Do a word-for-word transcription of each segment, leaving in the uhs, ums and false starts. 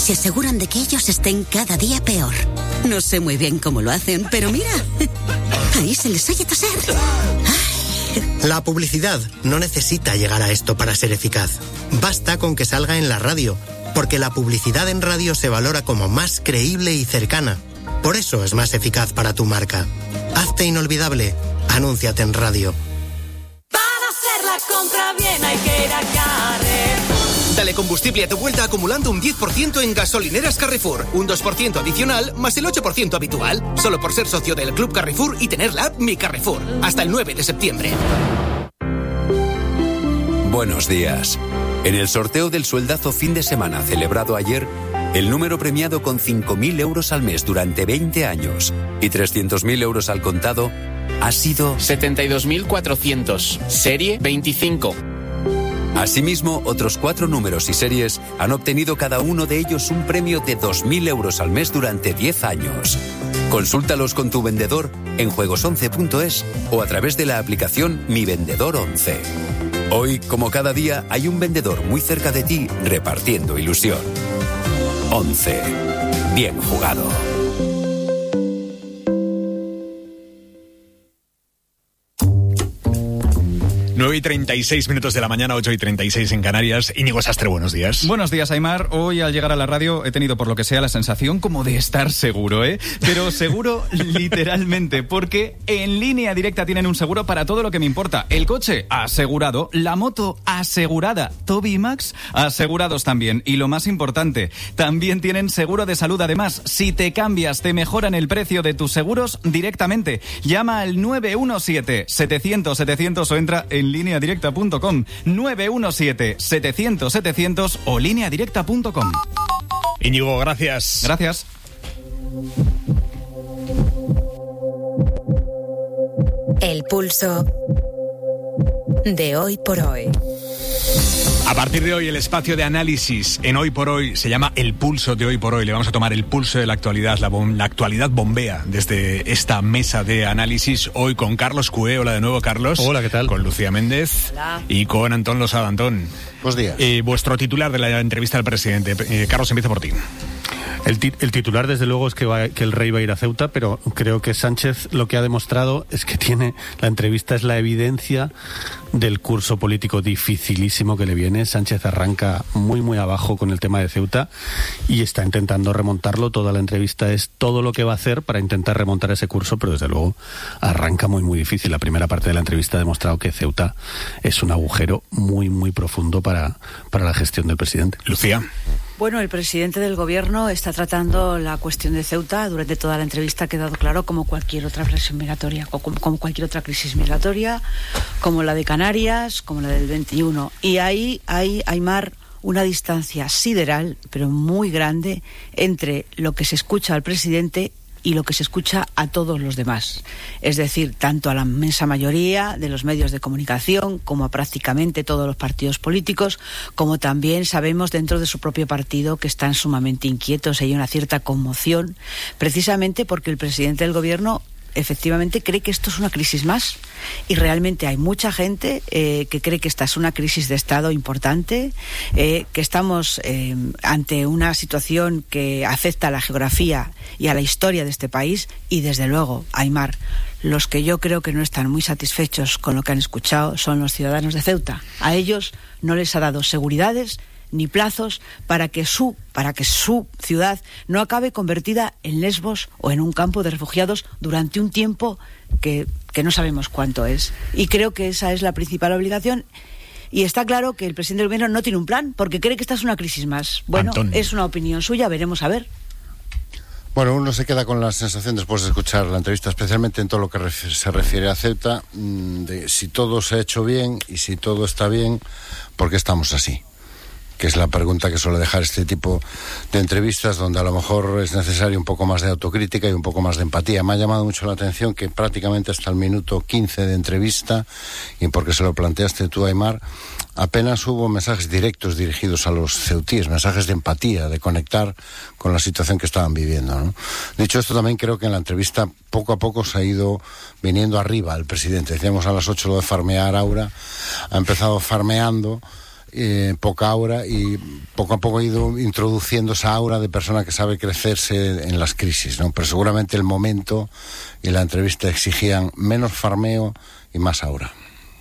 se aseguran de que ellos estén cada día peor. No sé muy bien cómo lo hacen, pero mira, ahí se les oye toser. La publicidad no necesita llegar a esto para ser eficaz. Basta con que salga en la radio, porque la publicidad en radio se valora como más creíble y cercana. Por eso es más eficaz para tu marca. Hazte inolvidable. Anúnciate en radio. Para hacer la compra bien hay que ir a Carrefour. Dale combustible a tu vuelta acumulando un diez por ciento en gasolineras Carrefour. Un dos por ciento adicional más el ocho por ciento habitual. Solo por ser socio del Club Carrefour y tener la app Mi Carrefour. Hasta el nueve de septiembre. Buenos días. En el sorteo del sueldazo fin de semana celebrado ayer, el número premiado con cinco mil euros al mes durante veinte años y trescientos mil euros al contado ha sido setenta y dos mil cuatrocientos, serie veinticinco. Asimismo, otros cuatro números y series han obtenido cada uno de ellos un premio de dos mil euros al mes durante diez años. Consúltalos con tu vendedor en juegos once punto es o a través de la aplicación Mi Vendedor once. Hoy, como cada día, hay un vendedor muy cerca de ti repartiendo ilusión. once. Bien jugado. nueve y treinta y seis minutos de la mañana, ocho y treinta y seis en Canarias. Íñigo Sastre, buenos días. Buenos días, Aimar. Hoy, al llegar a la radio, he tenido, por lo que sea, la sensación como de estar seguro, ¿eh? Pero seguro literalmente, porque en Línea Directa tienen un seguro para todo lo que me importa. El coche, asegurado. La moto, asegurada. Toby y Max, asegurados también. Y lo más importante, también tienen seguro de salud. Además, si te cambias, te mejoran el precio de tus seguros directamente. Llama al nueve uno siete, setecientos, setecientos o entra en línea directa punto com. nueve uno siete, setecientos, setecientos o línea directa punto com. Íñigo, gracias. Gracias. El pulso de hoy por hoy. A partir de hoy, el espacio de análisis en Hoy por Hoy se llama El Pulso de Hoy por Hoy. Le vamos a tomar el pulso de la actualidad. La, bom- la actualidad bombea desde esta mesa de análisis. Hoy con Carlos Cué. Hola de nuevo, Carlos. Hola, ¿qué tal? Con Lucía Méndez. Hola. Y con Antón Losada. Antón. Buenos días. Eh, vuestro titular de la entrevista al presidente. Eh, Carlos, empieza por ti. El, ti- el titular, desde luego, es que, va, que el rey va a ir a Ceuta, pero creo que Sánchez lo que ha demostrado es que tiene... La entrevista es la evidencia del curso político dificilísimo que le viene. Sánchez arranca muy, muy abajo con el tema de Ceuta y está intentando remontarlo. Toda la entrevista es todo lo que va a hacer para intentar remontar ese curso, pero desde luego arranca muy, muy difícil. La primera parte de la entrevista ha demostrado que Ceuta es un agujero muy, muy profundo para, para la gestión del presidente. Lucía. Bueno, el presidente del gobierno está tratando la cuestión de Ceuta. Durante toda la entrevista ha quedado claro, como cualquier otra presión migratoria, o como, como cualquier otra crisis migratoria, como la de Canarias, como la del veintiuno. Y ahí hay, Aimar, una distancia sideral, pero muy grande, entre lo que se escucha al presidente y lo que se escucha a todos los demás. Es decir, tanto a la inmensa mayoría de los medios de comunicación, como a prácticamente todos los partidos políticos, como también sabemos dentro de su propio partido que están sumamente inquietos. Hay una cierta conmoción, precisamente porque el presidente del gobierno efectivamente cree que esto es una crisis más, y realmente hay mucha gente eh, que cree que esta es una crisis de Estado importante, eh, que estamos eh, ante una situación que afecta a la geografía y a la historia de este país. Y desde luego, Aimar, los que yo creo que no están muy satisfechos con lo que han escuchado son los ciudadanos de Ceuta. A ellos no les ha dado seguridades ni plazos para que su para que su ciudad no acabe convertida en Lesbos o en un campo de refugiados durante un tiempo que, que no sabemos cuánto es. Y creo que esa es la principal obligación. Y está claro que el presidente del gobierno no tiene un plan, porque cree que esta es una crisis más. Bueno, Antón. Es una opinión suya, veremos a ver. Bueno, uno se queda con la sensación, después de escuchar la entrevista, especialmente en todo lo que ref- se refiere a Ceuta, de si todo se ha hecho bien y si todo está bien, ¿por qué estamos así? Que es la pregunta que suele dejar este tipo de entrevistas, donde a lo mejor es necesario un poco más de autocrítica y un poco más de empatía. Me ha llamado mucho la atención que prácticamente hasta el minuto quince de entrevista, y porque se lo planteaste tú, Aimar, apenas hubo mensajes directos dirigidos a los ceutíes, mensajes de empatía, de conectar con la situación que estaban viviendo, ¿no? Dicho esto, también creo que en la entrevista poco a poco se ha ido viniendo arriba el presidente. Decíamos a las ocho lo de farmear Aura, ha empezado farmeando. eh, poca aura, y poco a poco ha ido introduciendo esa aura de persona que sabe crecerse en las crisis, ¿no? Pero seguramente el momento y la entrevista exigían menos farmeo y más aura.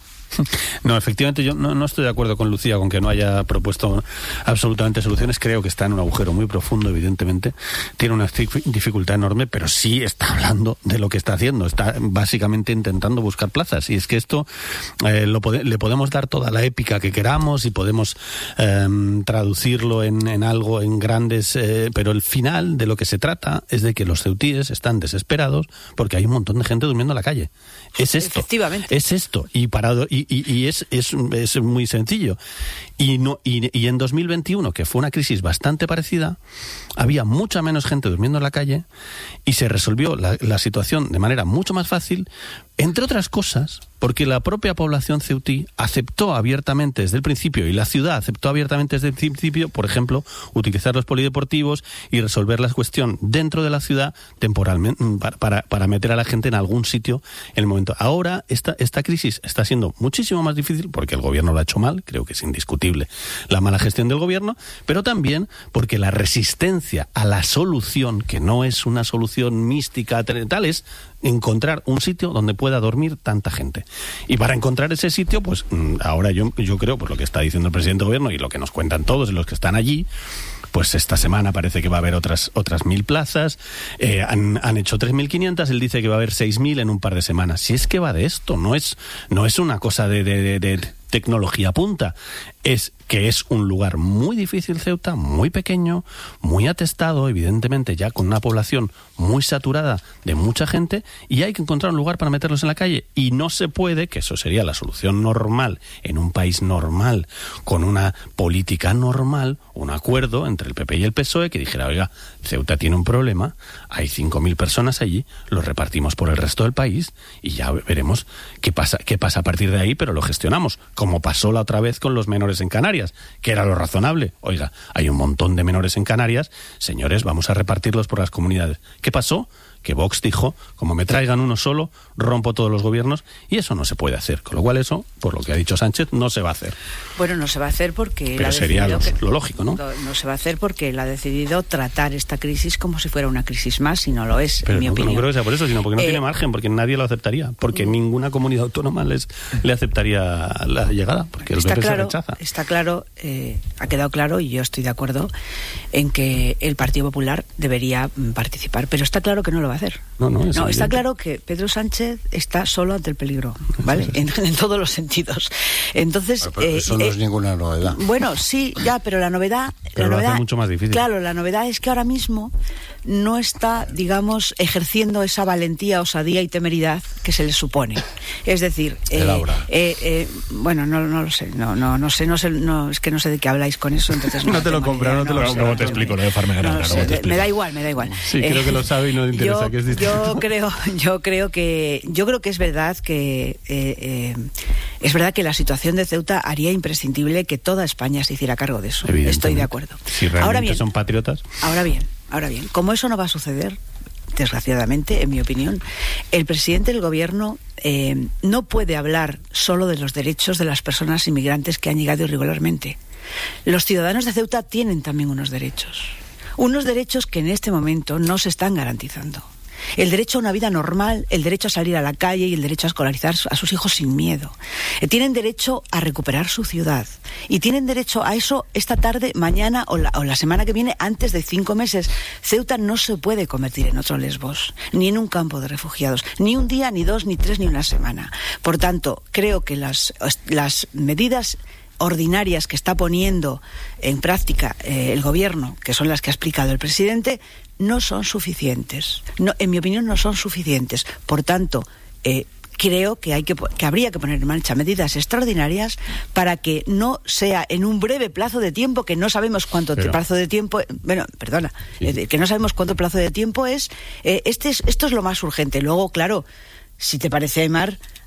No, efectivamente yo no, no estoy de acuerdo con Lucía con que no haya propuesto absolutamente soluciones. Creo que está en un agujero muy profundo, evidentemente. Tiene una dificultad enorme, pero sí está hablando de lo que está haciendo. Está básicamente intentando buscar plazas. Y es que esto eh, lo pode- le podemos dar toda la épica que queramos y podemos eh, traducirlo en, en algo, en grandes... Eh, pero el final de lo que se trata es de que los ceutíes están desesperados porque hay un montón de gente durmiendo en la calle. Es esto. Efectivamente. Es esto. Y parado... Y Y, y es, es, es muy sencillo. Y, no, y, y en dos mil veintiuno, que fue una crisis bastante parecida, había mucha menos gente durmiendo en la calle y se resolvió la, la situación de manera mucho más fácil, entre otras cosas, porque la propia población ceutí aceptó abiertamente desde el principio, y la ciudad aceptó abiertamente desde el principio, por ejemplo, utilizar los polideportivos y resolver la cuestión dentro de la ciudad temporalmente, para, para, para meter a la gente en algún sitio en el momento. Ahora, esta, esta crisis está siendo muchísimo más difícil porque el gobierno lo ha hecho mal, creo que es indiscutible la mala gestión del gobierno, pero también porque la resistencia a la solución, que no es una solución mística, tal, es encontrar un sitio donde pueda dormir tanta gente. Y para encontrar ese sitio, pues ahora yo, yo creo, pues lo que está diciendo el presidente del gobierno y lo que nos cuentan todos los que están allí, pues esta semana parece que va a haber otras otras mil plazas, eh, han, han hecho tres mil quinientas, él dice que va a haber seis mil en un par de semanas. Si es que va de esto, no es, no es una cosa de, de, de, de tecnología punta, es que es un lugar muy difícil, Ceuta, muy pequeño, muy atestado, evidentemente ya con una población muy saturada de mucha gente, y hay que encontrar un lugar para meterlos en la calle, y no se puede, que eso sería la solución normal en un país normal, con una política normal, un acuerdo entre el P P y el P S O E que dijera, oiga, Ceuta tiene un problema, hay cinco mil personas allí, los repartimos por el resto del país y ya veremos qué pasa, qué pasa a partir de ahí, pero lo gestionamos, como pasó la otra vez con los menores en Canarias, que era lo razonable. Oiga, hay un montón de menores en Canarias, señores, vamos a repartirlos por las comunidades. ¿Qué pasó? Que Vox dijo, como me traigan uno solo, rompo todos los gobiernos, y eso no se puede hacer. Con lo cual eso, por lo que ha dicho Sánchez, no se va a hacer. Bueno, no se va a hacer porque... Pero sería lo, que, lo lógico, ¿no? ¿no? No se va a hacer porque él ha decidido tratar esta crisis como si fuera una crisis más, y no lo es, Pero en mi no, opinión. no creo que sea por eso, sino porque no eh, tiene margen, porque nadie lo aceptaría, porque mm. ninguna comunidad autónoma les, le aceptaría la llegada, porque el está P P claro, se rechaza. Está claro, eh, ha quedado claro, y yo estoy de acuerdo, en que el Partido Popular debería participar, pero está claro que no lo va a hacer. No, no, No, está claro que Pedro Sánchez está solo ante el peligro, ¿vale? En, en todos los sentidos. Entonces, pero, pero eh, eso no eh, es ninguna novedad. Bueno, sí, ya, pero la novedad, pero la lo novedad, hace mucho más difícil. Claro, la novedad es que ahora mismo no está, digamos, ejerciendo esa valentía, osadía y temeridad que se le supone. Es decir, eh, eh, eh, bueno, no, no lo sé, no, no, no sé, no sé, no, es que no sé de qué habláis con eso, entonces no, no te lo compro, no te lo compro. ¿Cómo te explico lo de Farmegrana? No sé, me da igual, me da igual. Sí, eh, creo que lo sabe y no le interesa, yo, que es distinto. Yo creo, yo creo que, yo creo que es verdad que eh, eh, es verdad que la situación de Ceuta haría imprescindible que toda España se hiciera cargo de eso. Estoy de acuerdo. Si realmente ahora bien, son patriotas. Ahora bien, ahora bien, como eso no va a suceder, desgraciadamente, en mi opinión, el presidente del gobierno eh, no puede hablar solo de los derechos de las personas inmigrantes que han llegado irregularmente. Los ciudadanos de Ceuta tienen también unos derechos, unos derechos que en este momento no se están garantizando. El derecho a una vida normal, el derecho a salir a la calle y el derecho a escolarizar a sus hijos sin miedo. Eh, tienen derecho a recuperar su ciudad. Y tienen derecho a eso esta tarde, mañana o la, o la semana que viene, antes de cinco meses. Ceuta no se puede convertir en otro Lesbos, ni en un campo de refugiados. Ni un día, ni dos, ni tres, ni una semana. Por tanto, creo que las, las medidas ordinarias que está poniendo en práctica eh, el gobierno, que son las que ha explicado el presidente, no son suficientes. No, en mi opinión, no son suficientes. Por tanto, eh, creo que hay que, que habría que poner en marcha medidas extraordinarias para que no sea en un breve plazo de tiempo, que no sabemos cuánto Pero... plazo de tiempo, bueno, perdona, sí. eh, que no sabemos cuánto plazo de tiempo es. Eh, este es, esto es lo más urgente. Luego, claro, si te parece, Aymar,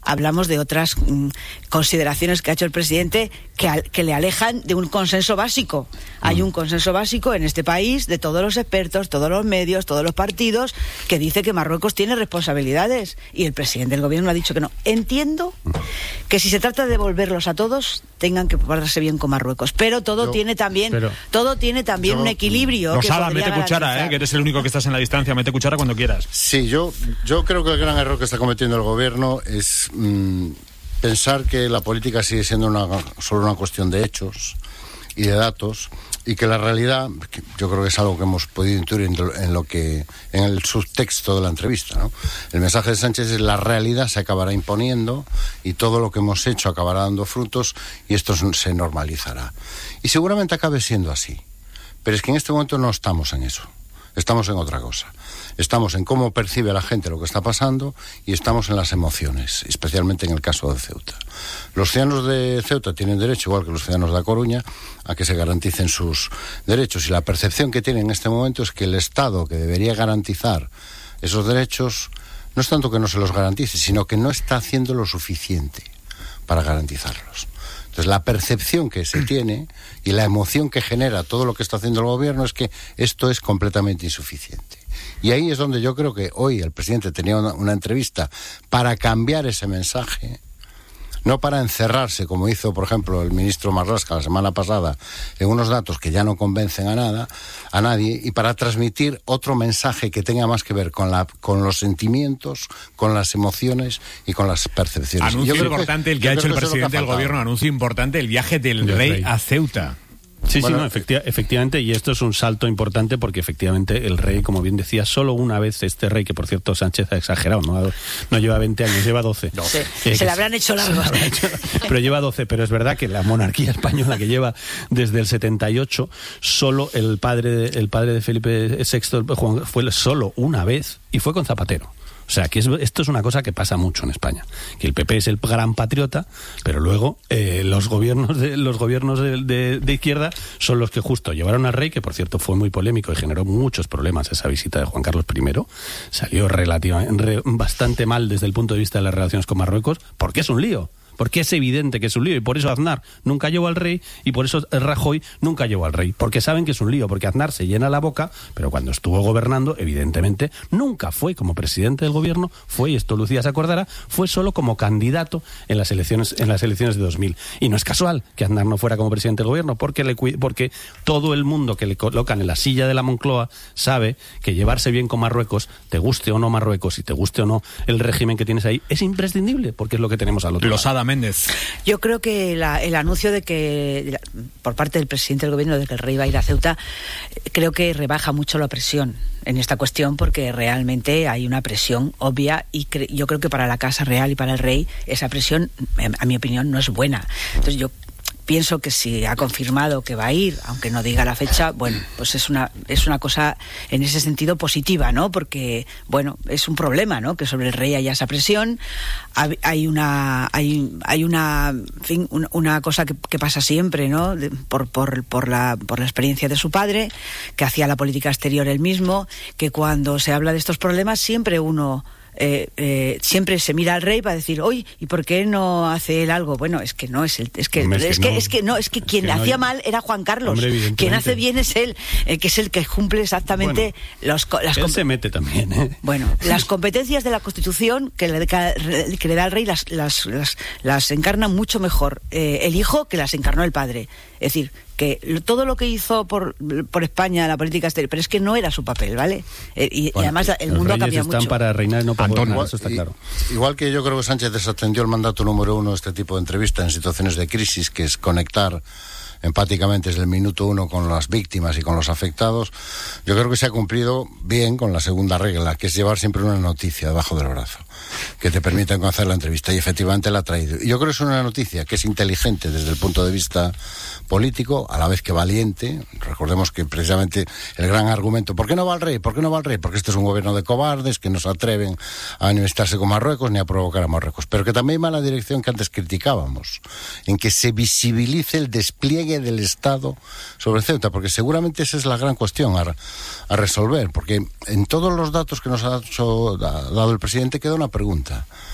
hablamos de otras mm, consideraciones que ha hecho el presidente que, al, que le alejan de un consenso básico. Mm. Hay un consenso básico en este país de todos los expertos, todos los medios, todos los partidos, que dice que Marruecos tiene responsabilidades y el presidente del gobierno ha dicho que no. Entiendo que si se trata de devolverlos a todos, tengan que portarse bien con Marruecos, pero todo yo, tiene también pero, todo tiene también yo, un equilibrio. Rosada, mete cuchara, eh, que eres el único que estás en la distancia, mete cuchara cuando quieras. Sí, yo, yo creo que el gran error que está cometiendo el gobierno es mmm, pensar que la política sigue siendo una, solo una cuestión de hechos y de datos, y que la realidad, que yo creo que es algo que hemos podido intuir en lo que en el subtexto de la entrevista, ¿no? El mensaje de Sánchez es: la realidad se acabará imponiendo y todo lo que hemos hecho acabará dando frutos y esto se normalizará. Y seguramente acabe siendo así, pero es que en este momento no estamos en eso. Estamos en otra cosa. Estamos en cómo percibe la gente lo que está pasando y estamos en las emociones, especialmente en el caso de Ceuta. Los ciudadanos de Ceuta tienen derecho, igual que los ciudadanos de A Coruña, a que se garanticen sus derechos, y la percepción que tienen en este momento es que el Estado, que debería garantizar esos derechos, no es tanto que no se los garantice, sino que no está haciendo lo suficiente para garantizarlos. Entonces, la percepción que se tiene y la emoción que genera todo lo que está haciendo el gobierno es que esto es completamente insuficiente. Y ahí es donde yo creo que hoy el presidente tenía una, una entrevista para cambiar ese mensaje, no para encerrarse, como hizo, por ejemplo, el ministro Marlaska la semana pasada, en unos datos que ya no convencen a nada, a nadie, y para transmitir otro mensaje que tenga más que ver con la, con los sentimientos, con las emociones y con las percepciones. Anuncio yo creo importante que, el que ha hecho el que presidente que del gobierno, anuncio importante el viaje del rey, rey a Ceuta. Sí, bueno, sí, no, efecti- eh, efectivamente, y esto es un salto importante porque efectivamente el rey, como bien decía, solo una vez este rey, que por cierto Sánchez ha exagerado, no, no lleva veinte años, lleva doce. No. Se, eh, se le habrán hecho largos. Pero lleva doce, pero es verdad que la monarquía española que lleva desde el setenta y ocho, solo el padre, el padre de Felipe sexto, Juan, fue solo una vez y fue con Zapatero. O sea, que es, esto es una cosa que pasa mucho en España, que el P P es el gran patriota, pero luego eh, los gobiernos de los gobiernos de, de, de izquierda son los que justo llevaron al rey, que por cierto fue muy polémico y generó muchos problemas esa visita de Juan Carlos primero, salió relativamente re, bastante mal desde el punto de vista de las relaciones con Marruecos, porque es un lío. Porque es evidente que es un lío, y por eso Aznar nunca llevó al rey y por eso Rajoy nunca llevó al rey, porque saben que es un lío, porque Aznar se llena la boca, pero cuando estuvo gobernando, evidentemente, nunca fue como presidente del gobierno, fue, y esto Lucía se acordará, fue solo como candidato en las elecciones en las elecciones de dos mil. Y no es casual que Aznar no fuera como presidente del gobierno, porque, le, porque todo el mundo que le colocan en la silla de la Moncloa sabe que llevarse bien con Marruecos, te guste o no Marruecos y te guste o no el régimen que tienes ahí, es imprescindible, porque es lo que tenemos al otro lado. Losada Méndez. Yo creo que la, el anuncio de que, por parte del presidente del gobierno, de que el rey va a ir a Ceuta, creo que rebaja mucho la presión en esta cuestión, porque realmente hay una presión obvia y cre- yo creo que para la Casa Real y para el rey esa presión, a mi opinión, no es buena. Entonces yo pienso que si ha confirmado que va a ir, aunque no diga la fecha, bueno, pues es una es una cosa en ese sentido positiva, ¿no? Porque, bueno, es un problema, ¿no? Que sobre el rey haya esa presión. Hay una hay hay una en fin, una cosa que, que pasa siempre, ¿no? De, por por por la por la experiencia de su padre, que hacía la política exterior él mismo, que cuando se habla de estos problemas siempre uno Eh, eh, siempre se mira al rey para decir, oye, ¿y por qué no hace él algo? Bueno, es que no es el, es que Hombre, es, es que, no, es que no es que quien es que hacía no hay... mal era Juan Carlos. Hombre, quien hace bien es él, eh, que es el que cumple exactamente bueno, los las él comp- se mete también, ¿eh? Bueno, las competencias de la Constitución que le, que le da al rey las las, las, las encarna mucho mejor eh, el hijo que las encarnó el padre. Es decir, que todo lo que hizo por por España la política exterior, pero es que no era su papel, ¿vale? Eh, y, bueno, y además el mundo ha cambiado mucho. Están para reinar y no para gobernar, eso está claro. Igual que yo creo que Sánchez desatendió el mandato número uno de este tipo de entrevista en situaciones de crisis, que es conectar empáticamente desde el minuto uno con las víctimas y con los afectados, yo creo que se ha cumplido bien con la segunda regla, que es llevar siempre una noticia debajo del brazo que te permita hacer la entrevista, y efectivamente la ha traído. Y yo creo que es una noticia que es inteligente desde el punto de vista político, a la vez que valiente. Recordemos que precisamente el gran argumento, ¿por qué no va el rey? ¿Por qué no va el rey? Porque este es un gobierno de cobardes que no se atreven a enemistarse con Marruecos ni a provocar a Marruecos, pero que también va en la dirección que antes criticábamos, en que se visibilice el despliegue del Estado sobre Ceuta, porque seguramente esa es la gran cuestión a, a resolver, porque en todos los datos que nos ha, hecho, ha dado el presidente queda una pregunta: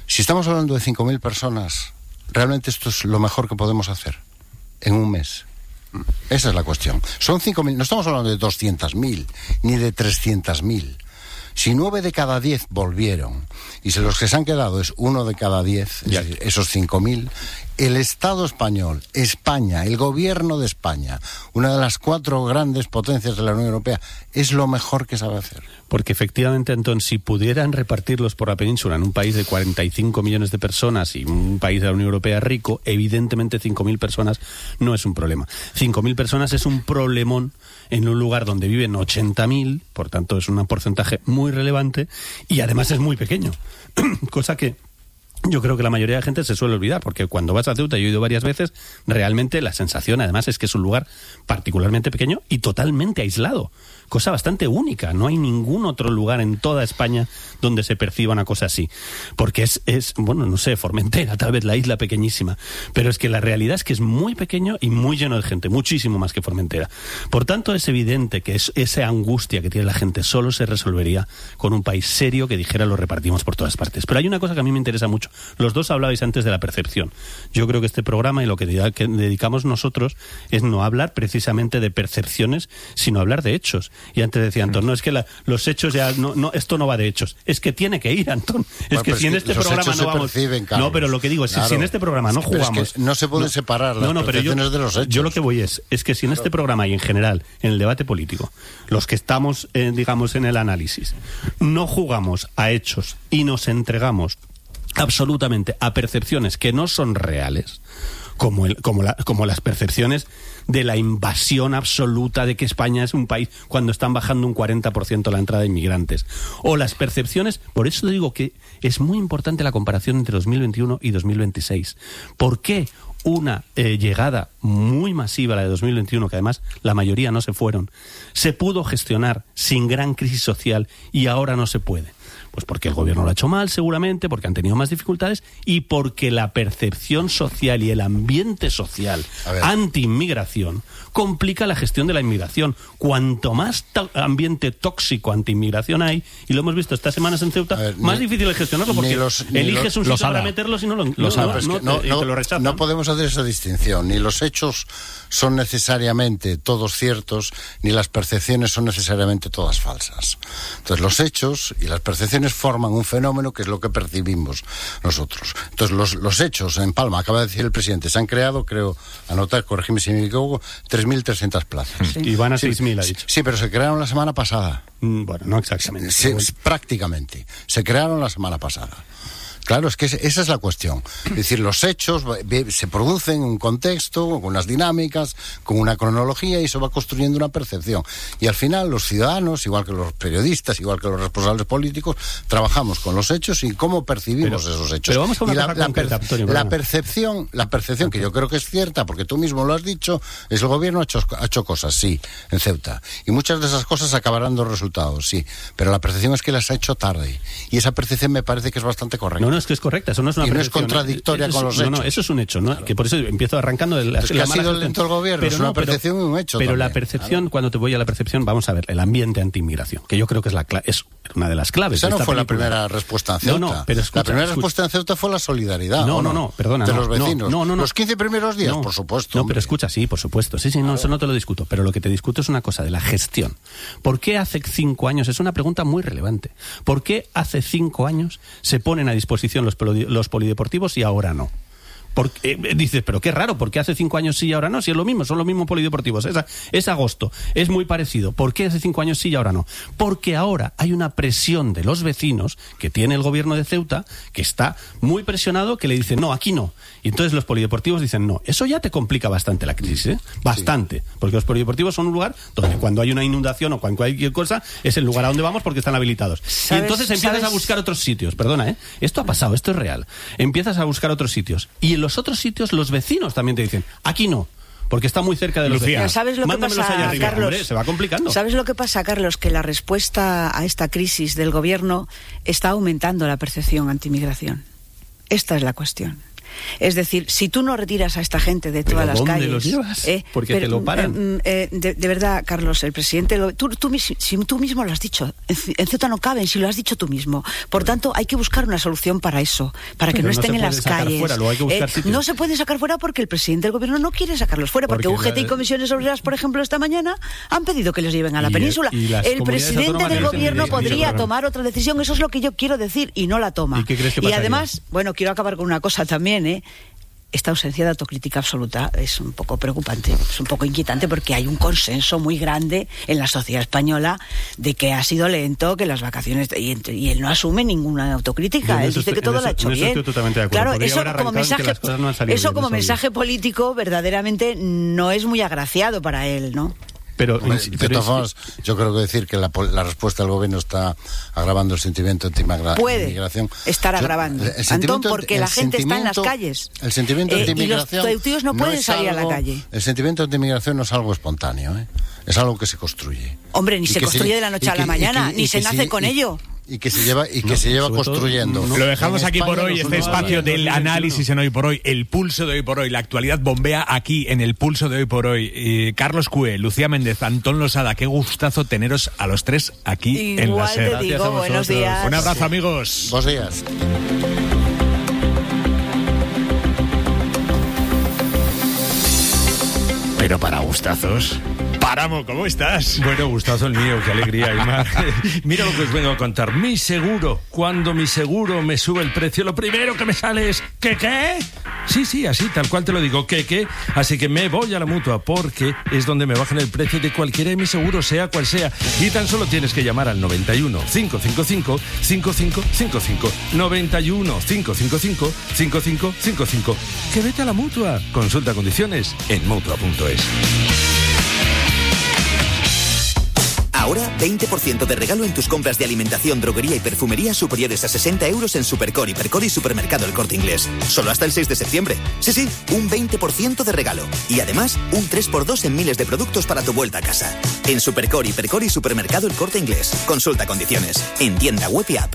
Si estamos hablando de cinco mil personas, realmente esto es lo mejor que podemos hacer en un mes. Esa es la cuestión. Son cinco mil, no estamos hablando de doscientos mil ni de trescientos mil. Si nueve de cada diez volvieron, y si los que se han quedado es uno de cada diez, es decir, esos cinco mil, el Estado español, España, el gobierno de España, una de las cuatro grandes potencias de la Unión Europea, es lo mejor que sabe hacer. Porque efectivamente, Antón, si pudieran repartirlos por la península en un país de cuarenta y cinco millones de personas y un país de la Unión Europea rico, evidentemente cinco mil personas no es un problema. cinco mil personas es un problemón en un lugar donde viven ochenta mil, por tanto es un porcentaje muy relevante y además es muy pequeño, cosa que yo creo que la mayoría de la gente se suele olvidar, porque cuando vas a Ceuta, yo he ido varias veces, realmente la sensación además es que es un lugar particularmente pequeño y totalmente aislado, cosa bastante única. No hay ningún otro lugar en toda España donde se perciba una cosa así, porque es, es bueno, no sé, Formentera, tal vez la isla pequeñísima, pero es que la realidad es que es muy pequeño y muy lleno de gente, muchísimo más que Formentera. Por tanto, es evidente que es, esa angustia que tiene la gente solo se resolvería con un país serio que dijera lo repartimos por todas partes. Pero hay una cosa que a mí me interesa mucho. Los dos hablabais antes de la percepción. Yo creo que este programa y lo que dedicamos nosotros es no hablar precisamente de percepciones, sino hablar de hechos. Y antes decía Antón, no, es que la, los hechos ya, no, no, esto no va de hechos. Es que tiene que ir, Antón. Es bueno, que si en este programa no vamos... No, pero lo que digo es que claro, si en este programa no jugamos... Es que no se pueden no, separar las no, no, percepciones yo, de los hechos. Yo lo que voy es, es que si en este programa y en general, en el debate político, los que estamos, eh, digamos, en el análisis, no jugamos a hechos y nos entregamos absolutamente a percepciones que no son reales, como, el, como, la, como las percepciones de la invasión absoluta de que España es un país cuando están bajando un cuarenta por ciento la entrada de inmigrantes, o las percepciones, por eso digo que es muy importante la comparación entre dos mil veintiuno y dos mil veintiséis. ¿Por qué una eh, llegada muy masiva, la de dos mil veintiuno, que además la mayoría no se fueron, se pudo gestionar sin gran crisis social y ahora no se puede? Pues porque el gobierno lo ha hecho mal, seguramente, porque han tenido más dificultades y porque la percepción social y el ambiente social anti-inmigración complica la gestión de la inmigración. Cuanto más to- ambiente tóxico anti-inmigración hay, y lo hemos visto estas semanas en Ceuta, ver, más ni, difícil es gestionarlo porque los, eliges los, un sitio para meterlos y no lo, no, no, no, no, no, te, no, te lo rechazan. No podemos hacer esa distinción. Ni los hechos son necesariamente todos ciertos, ni las percepciones son necesariamente todas falsas. Entonces los hechos y las percepciones forman un fenómeno que es lo que percibimos nosotros. Entonces los, los hechos en Palma, acaba de decir el presidente, se han creado, creo, anotar, corregime si me equivoco, tres mil trescientas plazas. Sí. Y van a seis mil, sí, ha dicho. Sí, pero se crearon la semana pasada. Mm, bueno, no exactamente. Se, bueno. Prácticamente. Se crearon la semana pasada. Claro, es que esa es la cuestión. Es decir, los hechos se producen en un contexto, con unas dinámicas, con una cronología, y eso va construyendo una percepción. Y al final los ciudadanos, igual que los periodistas, igual que los responsables políticos, trabajamos con los hechos y cómo percibimos pero, esos hechos. Pero vamos a una y la, cosa la, concreta, per, Antonio, la percepción, la percepción que yo creo que es cierta, porque tú mismo lo has dicho, es el gobierno ha hecho, ha hecho cosas, sí, en Ceuta. Y muchas de esas cosas acabarán dando resultados, sí. Pero la percepción es que las ha hecho tarde. Y esa percepción me parece que es bastante correcta. No, no, es que es correcta, eso no es una y no es contradictoria es, con los no, hechos. No, eso es un hecho, ¿no? Claro. Que por eso empiezo arrancando de la, es que la ha sido lento el gobierno, pero es una no, percepción pero, y un hecho. Pero también. La percepción, claro. Cuando te voy a la percepción, vamos a ver, el ambiente anti-inmigración, que yo creo que es, la, es una de las claves. Esa de no esta fue película. La primera respuesta en Ceuta. No, no, pero escucha, la primera escucha. respuesta en Ceuta fue la solidaridad. No, ¿o no, no, perdona. De no, los vecinos. No, no, no. Los quince primeros días, no, por supuesto. No, hombre. pero escucha, sí, por supuesto. Sí, sí, no, eso no te lo discuto. Pero lo que te discuto es una cosa de la gestión. ¿Por qué hace cinco años? Es una pregunta muy relevante. ¿Por qué hace cinco años se ponen a disposición los, poli, los polideportivos y ahora no? Porque, eh, dices, pero qué raro, porque hace cinco años sí y ahora no, si es lo mismo, son los mismos polideportivos, es, es agosto, es muy parecido. ¿Por qué hace cinco años sí y ahora no? Porque ahora hay una presión de los vecinos que tiene el gobierno de Ceuta, que está muy presionado, que le dicen, no, aquí no. Y entonces los polideportivos dicen, no. Eso ya te complica bastante la crisis, ¿eh? Bastante. Sí. Porque los polideportivos son un lugar donde cuando hay una inundación o cualquier cosa, es el lugar a donde vamos porque están habilitados. Y entonces empiezas ¿sabes? a buscar otros sitios, perdona, ¿eh? Esto ha pasado, esto es real. Empiezas a buscar otros sitios. Y en los otros sitios los vecinos también te dicen, aquí no, porque está muy cerca de los Lucía. vecinos. ¿Sabes lo que pasa, allá arriba. Carlos? Hombre, se va complicando. ¿Sabes lo que pasa, Carlos? Que la respuesta a esta crisis del gobierno está aumentando la percepción anti-inmigración. Esta es la cuestión. Es decir, si tú no retiras a esta gente de todas ¿Pero las dónde calles... los llevas? Eh, Porque pero, te lo paran. Eh, eh, de, de verdad, Carlos, el presidente... Lo, tú, tú, si, si tú mismo lo has dicho, en, en Ceuta no caben, si lo has dicho tú mismo. Por tanto, hay que buscar una solución para eso, para que pero no no estén se en puede las sacar calles. fuera, luego hay que buscar Eh, sitios. no se pueden sacar fuera porque el presidente del gobierno no quiere sacarlos fuera, porque, Porque U G T y la- Comisiones Obreras, por ejemplo, esta mañana han pedido que los lleven a la Y- península. y las El comunidades presidente autónomas del no tienen gobierno ni- ni podría sabrán. tomar otra decisión, eso es lo que yo quiero decir, y no la toma. ¿Y qué crees que Y pasaría? además, bueno, quiero acabar con una cosa también, ¿eh? Esta ausencia de autocrítica absoluta es un poco preocupante, es un poco inquietante, porque hay un consenso muy grande en la sociedad española de que ha sido lento, que las vacaciones... Y, y él no asume ninguna autocrítica, Yo en él eso dice que estoy- todo en lo ha eso- hecho en eso bien. estoy totalmente de acuerdo. Claro, Podría eso haber como arrancado en que mensaje, las cosas no han salido eso bien, como eso mensaje político verdaderamente no es muy agraciado para él, ¿no? Pero, Hombre, de pero todas formas, yo creo que decir que la, pol- la respuesta del gobierno está agravando el sentimiento anti-inmigración. Puede estar agravando, el Antón, sentimiento- porque el la gente está en las sentimiento- calles. El sentimiento Eh, y los anti-inmigración tíos no pueden es salir a la algo- calle. El sentimiento anti-inmigración no es algo espontáneo, ¿eh? Es algo que se construye. Hombre, ni Y se que construye de la noche y a la que- mañana, y que- ni y se que nace sí- con y- ello. Y que se lleva, y que No, se lleva sobre todo, construyendo. no. Lo dejamos En aquí por España hoy, los este últimos espacio años, del dos mil veintiuno. análisis en Hoy por Hoy, el pulso de Hoy por Hoy, la actualidad bombea aquí en el pulso de Hoy por Hoy. Eh, Carlos Cue, Lucía Méndez, Antón Losada, qué gustazo teneros a los tres aquí en la Igual SER. te digo, buenos días. Un abrazo, amigos. Dos días. Pero para gustazos. Páramo, ¿cómo estás? Bueno, gustazo el mío, qué alegría, Aymar. Mira lo que os vengo a contar. Mi seguro, cuando mi seguro me sube el precio, lo primero que me sale es ¿qué qué? Sí, sí, así, tal cual te lo digo, ¿qué qué? Así que me voy a la Mutua porque es donde me bajan el precio de cualquiera de mis seguros, sea cual sea. Y tan solo tienes que llamar al noventa y uno, cinco cinco cinco, cinco cinco cinco cinco. noventa y uno, cinco cinco cinco, cinco cinco cinco cinco. Que vete a la Mutua. Consulta condiciones en mutua punto es. Ahora, veinte por ciento de regalo en tus compras de alimentación, droguería y perfumería superiores a sesenta euros en Supercor, Hipercor y Supermercado El Corte Inglés. Solo hasta el seis de septiembre. Sí, sí, un veinte por ciento de regalo. Y además, un tres por dos en miles de productos para tu vuelta a casa. En Supercor, Hipercor y Supermercado El Corte Inglés. Consulta condiciones. En tienda web y app.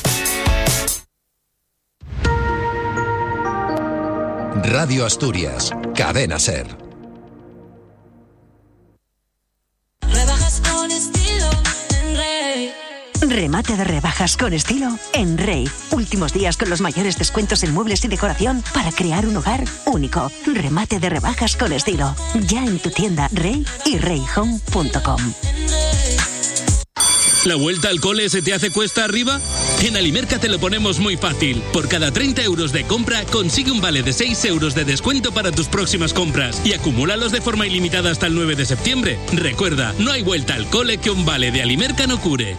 Radio Asturias, Cadena SER. Rebajas con estilo en Rey. Remate de rebajas con estilo en Rey. Últimos días con los mayores descuentos en muebles y decoración para crear un hogar único. Remate de rebajas con estilo. Ya en tu tienda Rey y rey home punto com. ¿La vuelta al cole se te hace cuesta arriba? En Alimerca te lo ponemos muy fácil. Por cada treinta euros de compra, consigue un vale de seis euros de descuento para tus próximas compras y acumúlalos de forma ilimitada hasta el nueve de septiembre. Recuerda, no hay vuelta al cole que un vale de Alimerca no cure.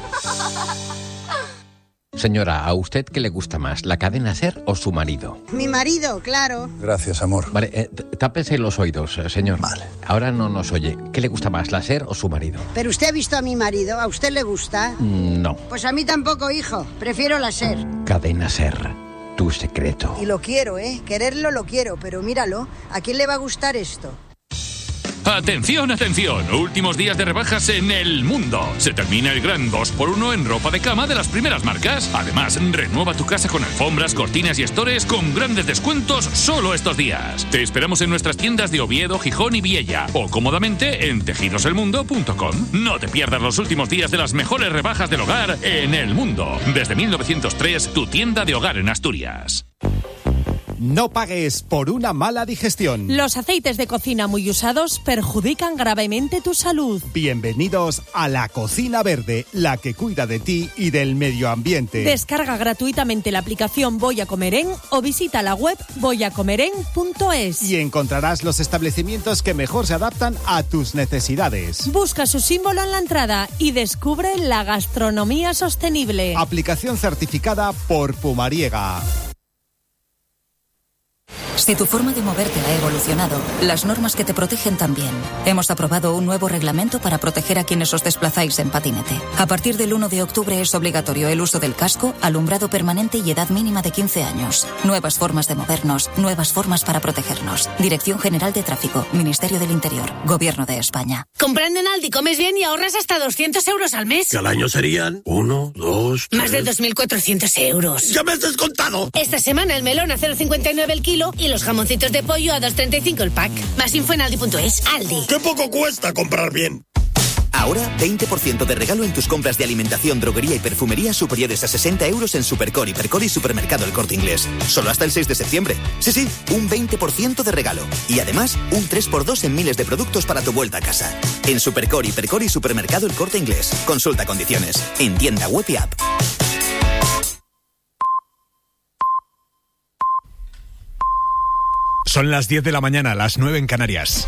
Señora, ¿a usted qué le gusta más, la cadena SER o su marido? Mi marido, claro. Gracias, amor. Vale, eh, t- tápese los oídos, eh, señor. Vale. Ahora no nos oye. ¿Qué le gusta más, la SER o su marido? Pero usted ha visto a mi marido, ¿a usted le gusta? Mm, No. Pues a mí tampoco, hijo. Prefiero la SER. Cadena SER, tu secreto. Y lo quiero, ¿eh? Quererlo lo quiero, pero míralo. ¿A quién le va a gustar esto? Atención, atención, últimos días de rebajas en el mundo. Se termina el gran dos por uno en ropa de cama de las primeras marcas. Además, renueva tu casa con alfombras, cortinas y estores con grandes descuentos solo estos días. Te esperamos en nuestras tiendas de Oviedo, Gijón y Viella o cómodamente en tejidos el mundo punto com. No te pierdas los últimos días de las mejores rebajas del hogar en el mundo. Desde mil novecientos tres, tu tienda de hogar en Asturias. No pagues por una mala digestión. Los aceites de cocina muy usados perjudican gravemente tu salud. Bienvenidos a La Cocina Verde, la que cuida de ti y del medio ambiente. Descarga gratuitamente la aplicación Voy a Comer En o visita la web voy a comer en punto es. Y encontrarás los establecimientos que mejor se adaptan a tus necesidades. Busca su símbolo en la entrada y descubre la gastronomía sostenible. Aplicación certificada por Pumariega. Si tu forma de moverte ha evolucionado, las normas que te protegen también. Hemos aprobado un nuevo reglamento para proteger a quienes os desplazáis en patinete. A partir del uno de octubre es obligatorio el uso del casco, alumbrado permanente y edad mínima de quince años. Nuevas formas de movernos, nuevas formas para protegernos. Dirección General de Tráfico, Ministerio del Interior, Gobierno de España. Comprando en Aldi comes bien y ahorras hasta doscientos euros al mes. Que al año serían uno, dos, tres... Más de dos mil cuatrocientos euros. ¡Ya me has descontado! Esta semana el melón a cero coma cincuenta y nueve el kilo y los jamoncitos de pollo a dos coma treinta y cinco el pack. Más info en aldi punto es. Aldi. ¡Qué poco cuesta comprar bien! Ahora, veinte por ciento de regalo en tus compras de alimentación, droguería y perfumería superiores a sesenta euros en Supercore, Hipercore y Supermercado El Corte Inglés. Solo hasta el seis de septiembre. Sí, sí, un veinte por ciento de regalo. Y además, un tres por dos en miles de productos para tu vuelta a casa. En Supercore, Hipercore y Supermercado El Corte Inglés. Consulta condiciones. En tienda web y app. Son las diez de la mañana, las nueve en Canarias.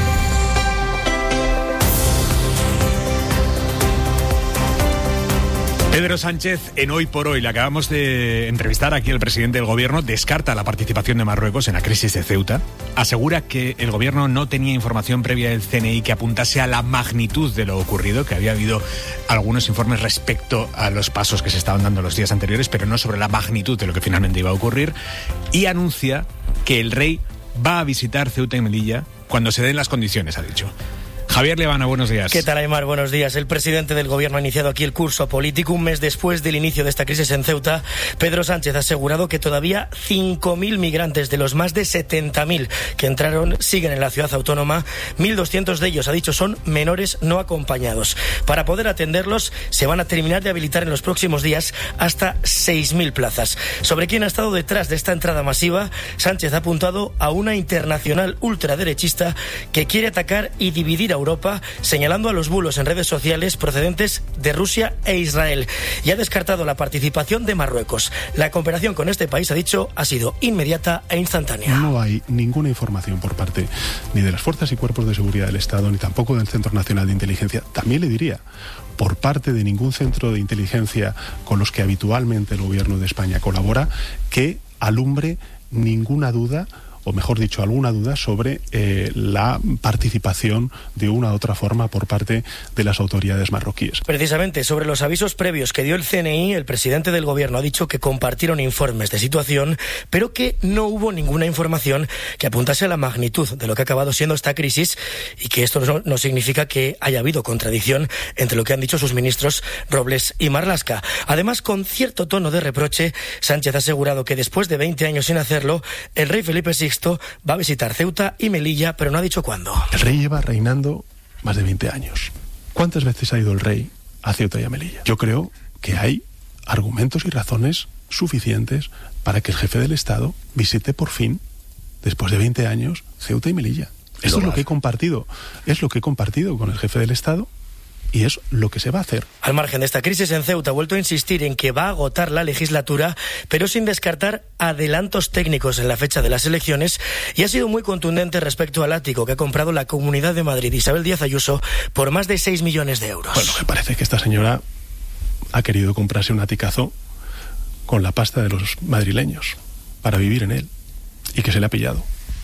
Pedro Sánchez, en Hoy por Hoy, le acabamos de entrevistar aquí el presidente del gobierno, descarta la participación de Marruecos en la crisis de Ceuta, asegura que el gobierno no tenía información previa del C N I que apuntase a la magnitud de lo ocurrido, que había habido algunos informes respecto a los pasos que se estaban dando los días anteriores, pero no sobre la magnitud de lo que finalmente iba a ocurrir, y anuncia que el rey va a visitar Ceuta y Melilla cuando se den las condiciones, ha dicho. Javier Levana, buenos días. ¿Qué tal, Aymar? Buenos días. El presidente del gobierno ha iniciado aquí el curso político. Un mes después del inicio de esta crisis en Ceuta, Pedro Sánchez ha asegurado que todavía cinco mil migrantes de los más de setenta mil que entraron siguen en la ciudad autónoma. mil doscientos de ellos, ha dicho, son menores no acompañados. Para poder atenderlos, se van a terminar de habilitar en los próximos días hasta seis mil plazas. Sobre quién ha estado detrás de esta entrada masiva, Sánchez ha apuntado a una internacional ultraderechista que quiere atacar y dividir a Europa, señalando a los bulos en redes sociales procedentes de Rusia e Israel, y ha descartado la participación de Marruecos. La cooperación con este país, ha dicho, ha sido inmediata e instantánea. No hay ninguna información por parte ni de las fuerzas y cuerpos de seguridad del Estado, ni tampoco del Centro Nacional de Inteligencia. También le diría, por parte de ningún centro de inteligencia con los que habitualmente el gobierno de España colabora, que alumbre ninguna duda, o mejor dicho, alguna duda sobre eh, la participación de una u otra forma por parte de las autoridades marroquíes. Precisamente sobre los avisos previos que dio el C N I, el presidente del gobierno ha dicho que compartieron informes de situación, pero que no hubo ninguna información que apuntase a la magnitud de lo que ha acabado siendo esta crisis, y que esto no, no significa que haya habido contradicción entre lo que han dicho sus ministros Robles y Marlaska. Además, con cierto tono de reproche, Sánchez ha asegurado que después de veinte años sin hacerlo, el rey Felipe sexto va a visitar Ceuta y Melilla, pero no ha dicho cuándo. El rey lleva reinando más de veinte años. ¿Cuántas veces ha ido el rey a Ceuta y a Melilla? Yo creo que hay argumentos y razones suficientes para que el jefe del Estado visite por fin, después de veinte años, Ceuta y Melilla. Eso es lo que he compartido, es lo que he compartido con el jefe del Estado. Y es lo que se va a hacer. Al margen de esta crisis en Ceuta, ha vuelto a insistir en que va a agotar la legislatura, pero sin descartar adelantos técnicos en la fecha de las elecciones, y ha sido muy contundente respecto al ático que ha comprado la Comunidad de Madrid, Isabel Díaz Ayuso, por más de seis millones de euros. Bueno, me parece que esta señora ha querido comprarse un aticazo con la pasta de los madrileños para vivir en él, y que se le ha pillado.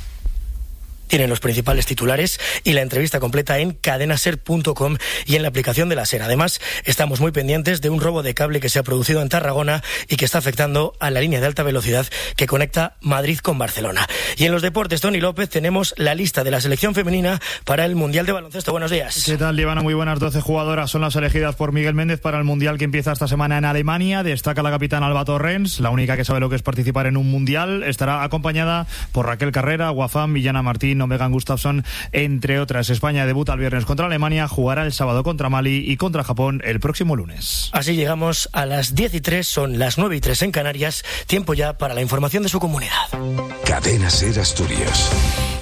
Tienen los principales titulares y la entrevista completa en cadenaser punto com y en la aplicación de la SER. Además, estamos muy pendientes de un robo de cable que se ha producido en Tarragona y que está afectando a la línea de alta velocidad que conecta Madrid con Barcelona. Y en los deportes, Tony López, tenemos la lista de la selección femenina para el Mundial de Baloncesto. Buenos días. ¿Qué tal, Ivana? Muy buenas. doce jugadoras son las elegidas por Miguel Méndez para el Mundial que empieza esta semana en Alemania. Destaca la capitana Alba Torrens, la única que sabe lo que es participar en un Mundial. Estará acompañada por Raquel Carrera, Guafán, Villana Martín, Megan Gustafsson, entre otras. España debuta el viernes contra Alemania, jugará el sábado contra Mali y contra Japón el próximo lunes. Así llegamos a las diez y tres, son las nueve y tres en Canarias. Tiempo ya para la información de su comunidad. Cadena SER Asturias.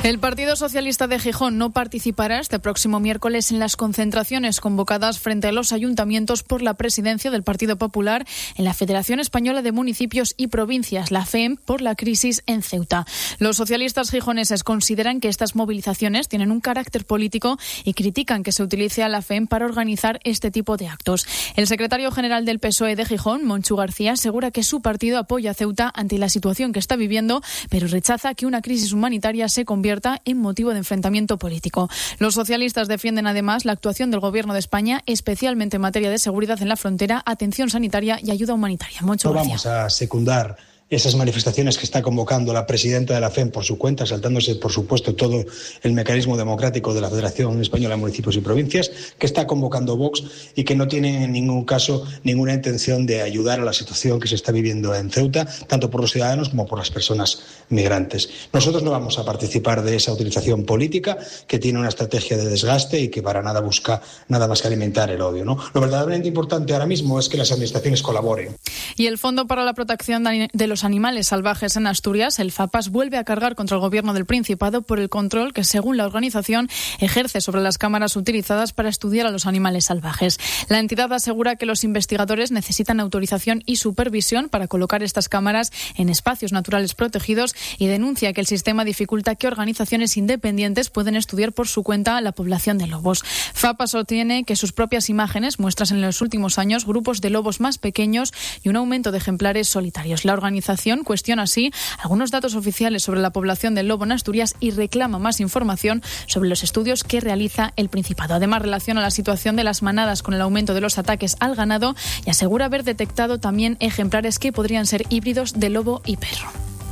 El Partido Socialista de Gijón no participará este próximo miércoles en las concentraciones convocadas frente a los ayuntamientos por la presidencia del Partido Popular en la Federación Española de Municipios y Provincias, la F E M, por la crisis en Ceuta. Los socialistas gijoneses consideran que estas movilizaciones tienen un carácter político y critican que se utilice a la F E M para organizar este tipo de actos. El secretario general del P S O E de Gijón, Monchu García, asegura que su partido apoya a Ceuta ante la situación que está viviendo, pero rechaza que una crisis humanitaria se convierta en motivo de enfrentamiento político. Los socialistas defienden además la actuación del Gobierno de España, especialmente en materia de seguridad en la frontera, atención sanitaria y ayuda humanitaria. Moncho No García. vamos a secundar esas manifestaciones que está convocando la presidenta de la F E M por su cuenta, saltándose, por supuesto, todo el mecanismo democrático de la Federación Española de Municipios y Provincias, que está convocando Vox y que no tiene en ningún caso ninguna intención de ayudar a la situación que se está viviendo en Ceuta, tanto por los ciudadanos como por las personas migrantes. Nosotros no vamos a participar de esa utilización política que tiene una estrategia de desgaste y que para nada busca nada más que alimentar el odio, ¿no? Lo verdaderamente importante ahora mismo es que las administraciones colaboren. Y el Fondo para la Protección de los Animales Salvajes en Asturias, el FAPAS, vuelve a cargar contra el Gobierno del Principado por el control que, según la organización, ejerce sobre las cámaras utilizadas para estudiar a los animales salvajes. La entidad asegura que los investigadores necesitan autorización y supervisión para colocar estas cámaras en espacios naturales protegidos y denuncia que el sistema dificulta que organizaciones independientes pueden estudiar por su cuenta la población de lobos. FAPAS sostiene que sus propias imágenes muestran en los últimos años grupos de lobos más pequeños y un aumento de ejemplares solitarios. La organización cuestiona así algunos datos oficiales sobre la población del lobo en Asturias y reclama más información sobre los estudios que realiza el Principado. Además, relaciona la situación de las manadas con el aumento de los ataques al ganado y asegura haber detectado también ejemplares que podrían ser híbridos de lobo y perro.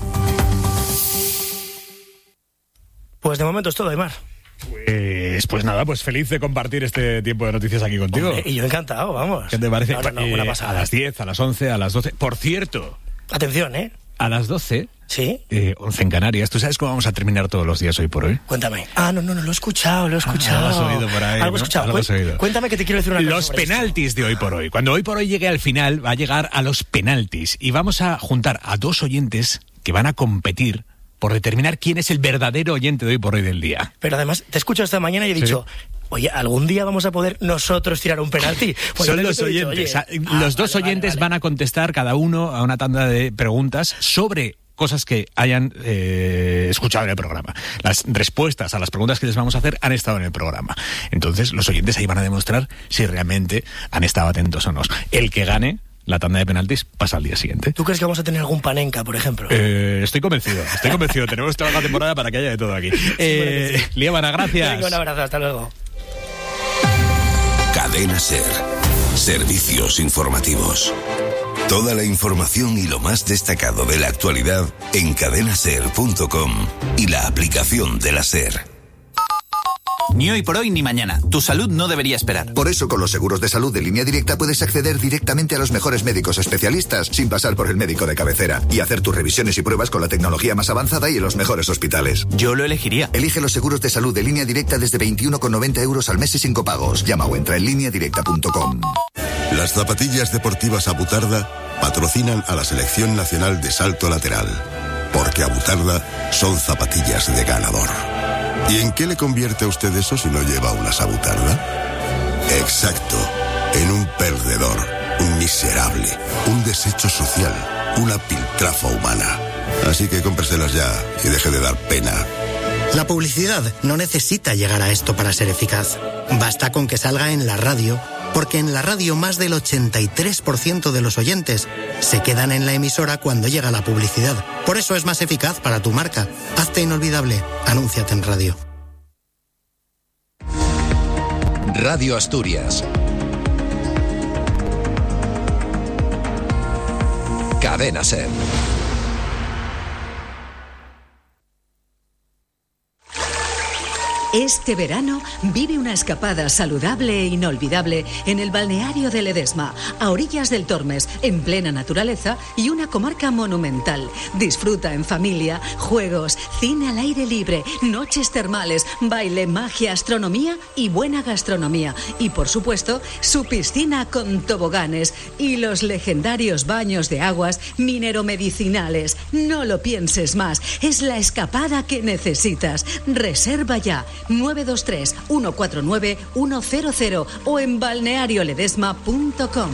Pues de momento es todo, Aymar. Pues, pues nada, pues feliz de compartir este tiempo de noticias aquí contigo. Hombre, y yo encantado, vamos. ¿Qué te parece? No, no, no, Eh, una pasada. a las diez, a las once, a las doce. Por cierto, Atención, ¿eh? a las doce, ¿sí? eh, once en Canarias. ¿Tú sabes cómo vamos a terminar todos los días hoy por hoy? Cuéntame. Ah, no, no, no, lo he escuchado, lo he escuchado. Algo has oído por ahí, Algo ¿no? he escuchado. Algo has Cué- oído. Cuéntame que te quiero decir una cosa Los sobre esto. penaltis de hoy por hoy. Cuando hoy por hoy llegue al final, va a llegar a los penaltis. Y vamos a juntar a dos oyentes que van a competir por determinar quién es el verdadero oyente de hoy por hoy del día. Pero además, te escucho esta mañana y he Sí. dicho, oye, ¿algún día vamos a poder nosotros tirar un penalti? Pues Son yo los te he dicho, oyentes. oye, Ah, ah, los dos vale, vale, oyentes vale. van a contestar cada uno a una tanda de preguntas sobre cosas que hayan eh, escuchado en el programa. Las respuestas a las preguntas que les vamos a hacer han estado en el programa. Entonces, los oyentes ahí van a demostrar si realmente han estado atentos o no. El que gane la tanda de penaltis pasa al día siguiente. ¿Tú crees que vamos a tener algún panenca, por ejemplo? Eh, estoy convencido, estoy convencido. Tenemos toda la temporada para que haya de todo aquí. Eh, Líbana, gracias. Venga, un abrazo, hasta luego. Cadena SER. Servicios informativos. Toda la información y lo más destacado de la actualidad en cadena ser punto com y la aplicación de la SER. Ni hoy por hoy ni mañana. Tu salud no debería esperar. Por eso, con los seguros de salud de Línea Directa puedes acceder directamente a los mejores médicos especialistas sin pasar por el médico de cabecera y hacer tus revisiones y pruebas con la tecnología más avanzada y en los mejores hospitales. Yo lo elegiría. Elige los seguros de salud de Línea Directa desde veintiuno con noventa euros al mes y sin copagos. Llama o entra en línea directa punto com. Las zapatillas deportivas Abutarda patrocinan a la Selección Nacional de Salto Lateral, porque Abutarda son zapatillas de ganador. ¿Y en qué le convierte a usted eso si no lleva una Abutarda? Exacto, en un perdedor, un miserable, un desecho social, una piltrafa humana. Así que cómpreselas ya y deje de dar pena. La publicidad no necesita llegar a esto para ser eficaz. Basta con que salga en la radio, porque en la radio más del ochenta y tres por ciento de los oyentes se quedan en la emisora cuando llega la publicidad. Por eso es más eficaz para tu marca. Hazte inolvidable. Anúnciate en radio. Radio Asturias. Cadena SER. Este verano vive una escapada saludable e inolvidable en el balneario de Ledesma, a orillas del Tormes, en plena naturaleza y una comarca monumental. Disfruta en familia, juegos, cine al aire libre, noches termales, baile, magia, astronomía y buena gastronomía. Y por supuesto, su piscina con toboganes y los legendarios baños de aguas mineromedicinales. No lo pienses más, es la escapada que necesitas. Reserva ya nueve dos tres, uno cuatro nueve, uno cero cero o en balnearioledesma punto com.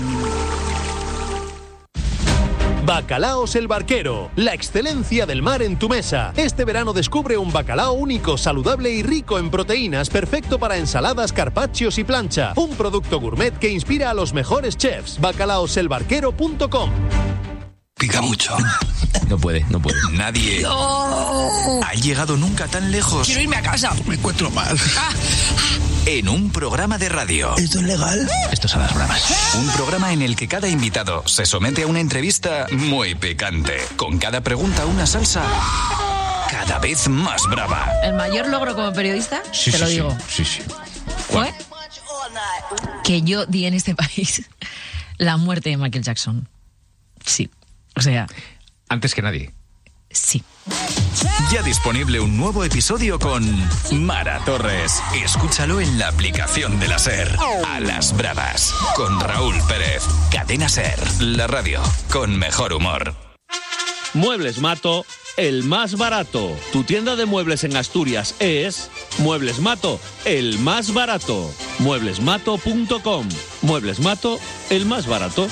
Bacalaos El Barquero, la excelencia del mar en tu mesa. Este verano descubre un bacalao único, saludable y rico en proteínas, perfecto para ensaladas, carpaccios y plancha. Un producto gourmet que inspira a los mejores chefs. bacalaos el barquero punto com. Pica mucho. No puede, no puede. Nadie no. ha llegado nunca tan lejos. Quiero irme a casa. Me encuentro mal. Ah. En un programa de radio. ¿Esto es legal? Esto son las bravas. Un programa en el que cada invitado se somete a una entrevista muy picante. Con cada pregunta una salsa cada vez más brava. ¿El mayor logro como periodista? Sí, Te sí, lo digo. Sí, sí. ¿Fue? Que yo di en este país la muerte de Michael Jackson. Sí. O sea... Antes que nadie. Sí. Ya disponible un nuevo episodio con Mara Torres. Escúchalo en la aplicación de la SER. A las bravas. Con Raúl Pérez. Cadena SER. La radio con mejor humor. Muebles Mato, el más barato. Tu tienda de muebles en Asturias es Muebles Mato, el más barato. muebles mato punto com. Muebles Mato, el más barato.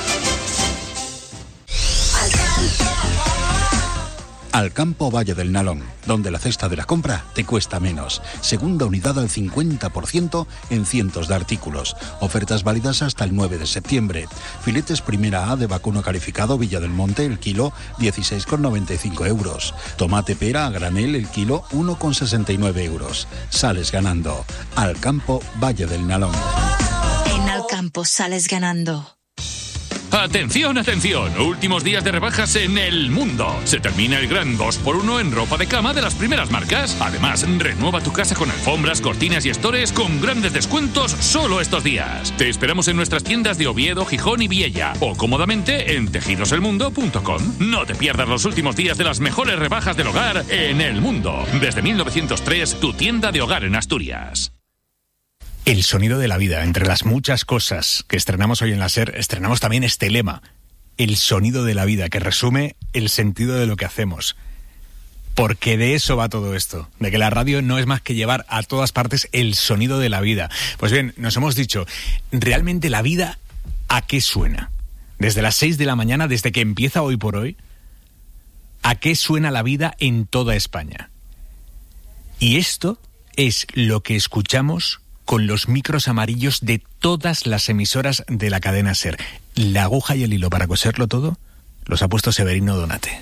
Alcampo Valle del Nalón, donde la cesta de la compra te cuesta menos. Segunda unidad al cincuenta por ciento en cientos de artículos. Ofertas válidas hasta el nueve de septiembre. Filetes primera A de vacuno calificado Villa del Monte, el kilo dieciséis con noventa y cinco euros. Tomate pera a granel, el kilo uno con sesenta y nueve euros. Sales ganando. Alcampo Valle del Nalón. En Alcampo sales ganando. Atención, atención, últimos días de rebajas en el mundo. Se termina el gran dos por uno en ropa de cama de las primeras marcas. Además, renueva tu casa con alfombras, cortinas y estores con grandes descuentos solo estos días. Te esperamos en nuestras tiendas de Oviedo, Gijón y Viella o cómodamente en tejidos el mundo punto com. No te pierdas los últimos días de las mejores rebajas del hogar en el mundo. Desde mil novecientos tres, tu tienda de hogar en Asturias. El sonido de la vida. Entre las muchas cosas que estrenamos hoy en la SER, estrenamos también este lema. El sonido de la vida, que resume el sentido de lo que hacemos. Porque de eso va todo esto. De que la radio no es más que llevar a todas partes el sonido de la vida. Pues bien, nos hemos dicho, ¿realmente la vida a qué suena? Desde las seis de la mañana, desde que empieza Hoy por Hoy, ¿a qué suena la vida en toda España? Y esto es lo que escuchamos con los micros amarillos de todas las emisoras de la cadena SER. La aguja y el hilo para coserlo todo los ha puesto Severino Donate.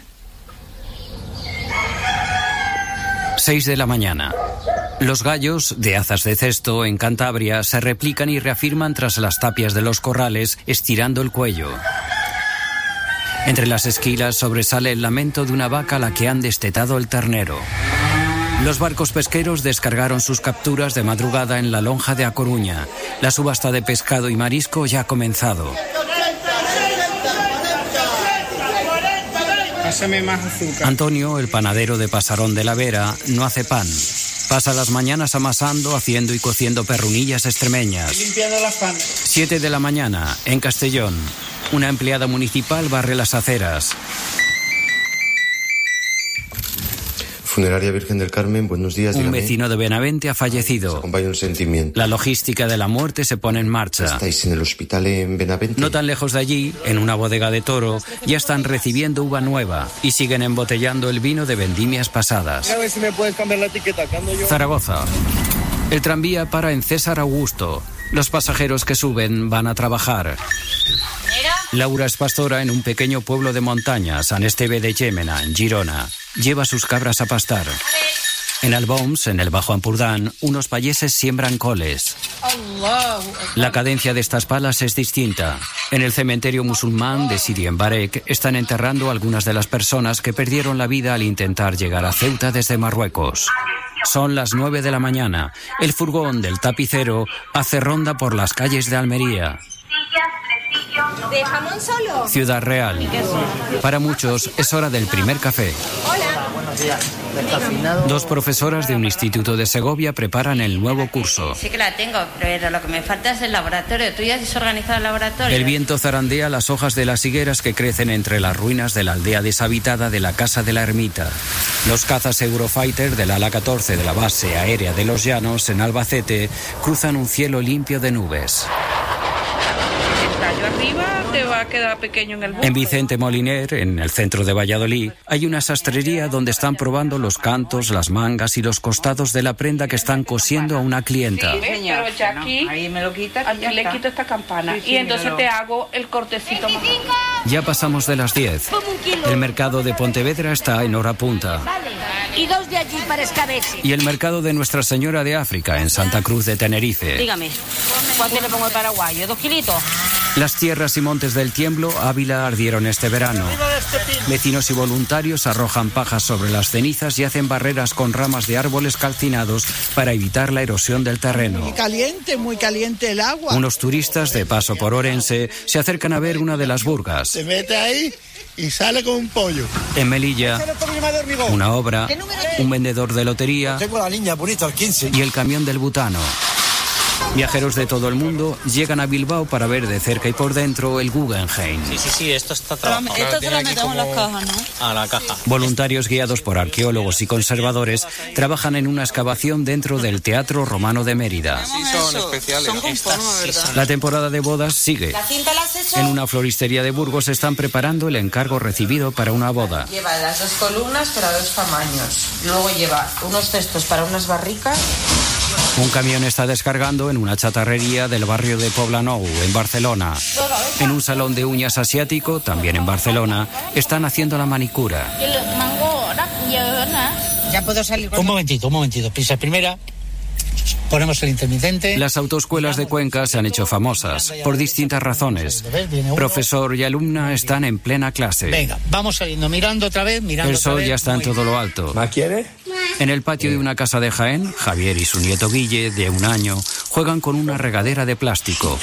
seis de la mañana. Los gallos de Azas de Cesto, en Cantabria, se replican y reafirman tras las tapias de los corrales, estirando el cuello. Entre las esquilas sobresale el lamento de una vaca a la que han destetado el ternero. Los barcos pesqueros descargaron sus capturas de madrugada en la lonja de A Coruña. La subasta de pescado y marisco ya ha comenzado. Pásame más azúcar. Antonio, el panadero de Pasarón de la Vera, no hace pan. Pasa las mañanas amasando, haciendo y cociendo perrunillas extremeñas. Estoy limpiando las panes. Siete de la mañana, en Castellón. Una empleada municipal barre las aceras. Funeraria Virgen del Carmen, buenos días. Un dígame. vecino de Benavente ha fallecido. Acompaña un sentimiento. La logística de la muerte se pone en marcha. ¿Estáis en el hospital en Benavente? No tan lejos de allí, en una bodega de Toro, ya están recibiendo uva nueva y siguen embotellando el vino de vendimias pasadas. A ver si me puedes cambiar la etiqueta. Que ando yo. Zaragoza. El tranvía para en César Augusto. Los pasajeros que suben van a trabajar. Laura es pastora en un pequeño pueblo de montaña, San Esteve de Llémena, en Girona. Lleva sus cabras a pastar. En Alboms, en el Bajo Ampurdán, unos payeses siembran coles. La cadencia de estas palas es distinta. En el cementerio musulmán de Sidi en Barek están enterrando a algunas de las personas que perdieron la vida al intentar llegar a Ceuta desde Marruecos. Son las nueve de la mañana. El furgón del tapicero hace ronda por las calles de Almería. ¿De jamón solo? Ciudad Real. Para muchos es hora del primer café. Hola. Buenos días. Dos profesoras de un instituto de Segovia preparan el nuevo curso. Sí que la tengo, pero lo que me falta es el laboratorio. ¿Tú ya has organizado el laboratorio? El viento zarandea las hojas de las higueras que crecen entre las ruinas de la aldea deshabitada de la Casa de la Ermita. Los cazas Eurofighter del ala catorce de la base aérea de Los Llanos, en Albacete, cruzan un cielo limpio de nubes. Arriba te va a quedar pequeño en el busto. En Vicente Moliner, en el centro de Valladolid, hay una sastrería donde están probando los cantos, las mangas y los costados de la prenda que están cosiendo a una clienta. Sí, pero ya aquí, ahí me lo quitas, aquí le quito esta campana sí, sí, y entonces lo... te hago el cortecito más. Ya pasamos de las diez. El mercado de Pontevedra está en hora punta. Vale. Y dos de allí para escabeche. Y el mercado de Nuestra Señora de África, en Santa Cruz de Tenerife. Dígame, ¿cuánto le pongo el paraguayo? ¿Dos kilitos? Las tierras y montes del Tiemblo, Ávila, ardieron este verano. Vecinos y voluntarios arrojan pajas sobre las cenizas y hacen barreras con ramas de árboles calcinados para evitar la erosión del terreno. Muy caliente, muy caliente el agua. Unos turistas de paso por Orense se acercan a ver una de las burgas. Se mete ahí y sale con un pollo. En Melilla, una obra, un vendedor de lotería Tengo la niña bonita, al quince. Y el camión del butano. Viajeros de todo el mundo llegan a Bilbao para ver de cerca y por dentro el Guggenheim. Sí, sí, sí, esto está trabajado. Esto se lo metemos en las cajas, ¿no? A la caja. Voluntarios guiados por arqueólogos y conservadores trabajan en una excavación dentro del Teatro Romano de Mérida. Sí, son especiales. Son con forma, ¿verdad? La temporada de bodas sigue. ¿La cinta la has hecho? En una floristería de Burgos están preparando el encargo recibido para una boda. Lleva las dos columnas para dos tamaños. Luego lleva unos cestos para unas barricas. Un camión está descargando en una chatarrería del barrio de Poblenou, en Barcelona. En un salón de uñas asiático, también en Barcelona, están haciendo la manicura. Ya puedo salir. Un momentito, un momentito. Pisa primera. Ponemos el intermitente. Las autoescuelas de Cuenca se han hecho famosas por distintas razones. Profesor y alumna están en plena clase. Venga, vamos saliendo, mirando otra vez, mirando El sol otra vez. ya está en todo lo alto. ¿Más quiere? En el patio de una casa de Jaén, Javier y su nieto Guille, de un año, juegan con una regadera de plástico.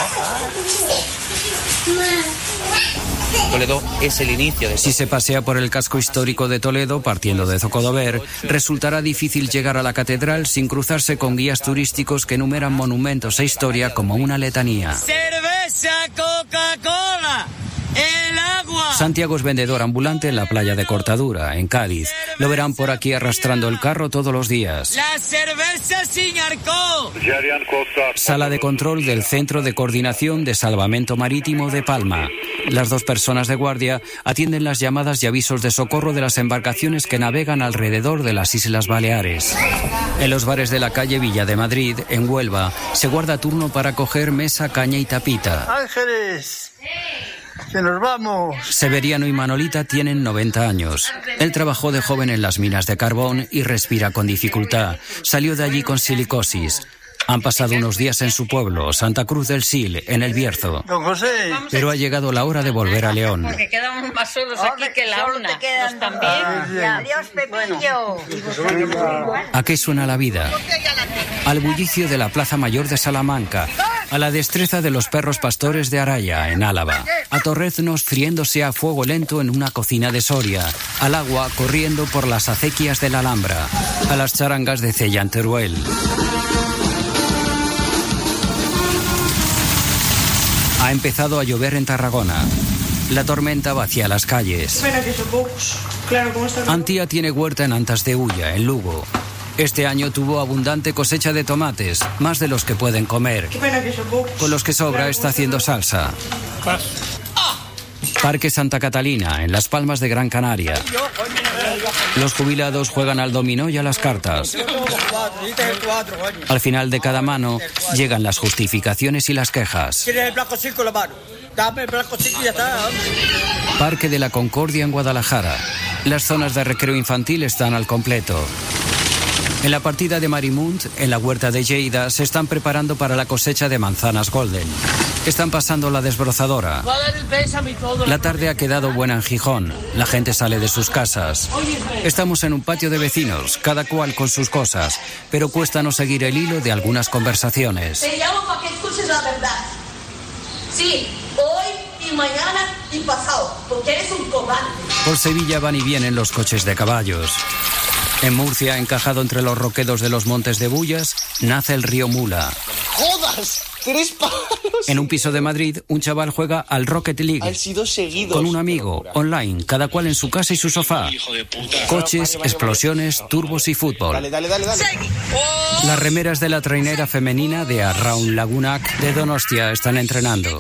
Toledo es el inicio de... Si se pasea por el casco histórico de Toledo, partiendo de Zocodover, resultará difícil llegar a la catedral sin cruzarse con guías turísticos que enumeran monumentos e historia como una letanía. ¡Cerveza, Coca-Cola! ¡El agua! Santiago es vendedor ambulante en la playa de Cortadura, en Cádiz. Lo verán por aquí arrastrando el carro todos los días. ¡La cerveza sin alcohol! Sala de control del Centro de Coordinación de Salvamento Marítimo de Palma. Las dos personas de guardia atienden las llamadas y avisos de socorro de las embarcaciones que navegan alrededor de las Islas Baleares. En los bares de la calle Villa de Madrid, en Huelva, se guarda turno para coger mesa, caña y tapita. ¡Ángeles! ¡Que nos vamos! Severiano y Manolita tienen noventa años. Él trabajó de joven en las minas de carbón y respira con dificultad. Salió de allí con silicosis. Han pasado unos días en su pueblo, Santa Cruz del Sil, en el Bierzo. Don José. Pero ha llegado la hora de volver a León. Porque quedamos más solos aquí que la una. Pues también. Adiós, Pepillo. ¿A qué suena la vida? Al bullicio de la Plaza Mayor de Salamanca, a la destreza de los perros pastores de Araya, en Álava, a torreznos friéndose a fuego lento en una cocina de Soria, al agua corriendo por las acequias de la Alhambra, a las charangas de Cella en Teruel. Ha empezado a llover en Tarragona. La tormenta vacía las calles. Antía tiene huerta en Antas de Ulla, en Lugo. Este año tuvo abundante cosecha de tomates, más de los que pueden comer. Con los que sobra está haciendo salsa. Parque Santa Catalina, en Las Palmas de Gran Canaria. Los jubilados juegan al dominó y a las cartas. Al final de cada mano llegan las justificaciones y las quejas. ¿Quieres el blanco cinco en la mano? Dame el blanco cinco y ya está. Parque de la Concordia en Guadalajara. Las zonas de recreo infantil están al completo. En la partida de Marimunt, en la huerta de Lleida, se están preparando para la cosecha de manzanas golden. Están pasando la desbrozadora. La tarde ha quedado buena en Gijón. La gente sale de sus casas. Estamos en un patio de vecinos, cada cual con sus cosas, pero cuesta no seguir el hilo de algunas conversaciones. Te llamo para que escuches la verdad. Sí, hoy y mañana y pasado, porque eres un cobarde. Por Sevilla van y vienen los coches de caballos. En Murcia, encajado entre los roquedos de los montes de Bullas, nace el río Mula. ¡Jodas! ¡Tres palos! En un piso de Madrid, un chaval juega al Rocket League. Han sido seguidos. Con un amigo, online, cada cual en su casa y su sofá. Coches, explosiones, turbos y fútbol. Dale, dale, dale, dale. Las remeras de la trainera femenina de Arraun Lagunac de Donostia están entrenando.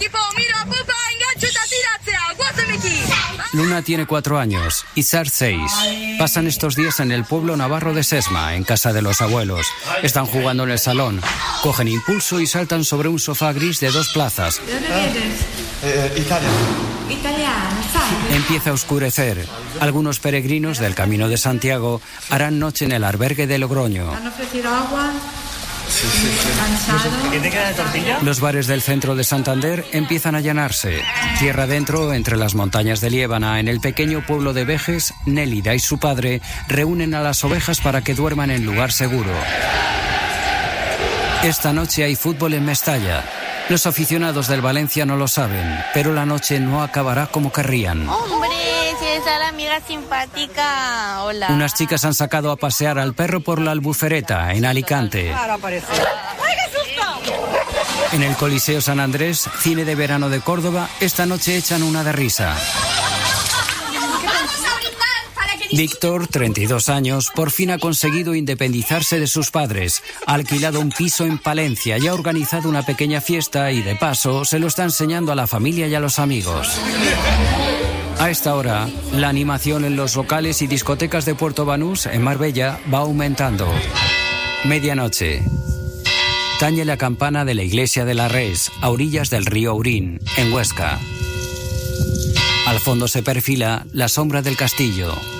Luna tiene cuatro años, Izar seis. Pasan estos días en el pueblo navarro de Sesma, en casa de los abuelos. Están jugando en el salón. Cogen impulso y saltan sobre un sofá gris de dos plazas. ¿De dónde vienes? Eh, Italia. Italiano, ¿sabes? Empieza a oscurecer. Algunos peregrinos del Camino de Santiago harán noche en el albergue de Logroño. ¿Te han ofrecido agua? Sí, sí, sí. ¿Cansado? ¿Qué te queda de tortilla? Los bares del centro de Santander empiezan a llenarse. Tierra adentro, entre las montañas de Liébana, en el pequeño pueblo de Vejes, Nélida y su padre reúnen a las ovejas para que duerman en lugar seguro. Esta noche hay fútbol en Mestalla. Los aficionados del Valencia no lo saben, pero la noche no acabará como querrían. ¡Hombre! Si esa la amiga simpática. Hola. Unas chicas han sacado a pasear al perro por la Albufereta, en Alicante. Ahora aparece. ¡Ay, qué susto! En el Coliseo San Andrés, cine de verano de Córdoba, esta noche echan una de risa. Víctor, treinta y dos años, por fin ha conseguido independizarse de sus padres. Ha alquilado un piso en Palencia y ha organizado una pequeña fiesta y, de paso, se lo está enseñando a la familia y a los amigos. A esta hora, la animación en los locales y discotecas de Puerto Banús, en Marbella, va aumentando. Medianoche. Tañe la campana de la iglesia de la Res, a orillas del río Urín, en Huesca. Al fondo se perfila la sombra del castillo.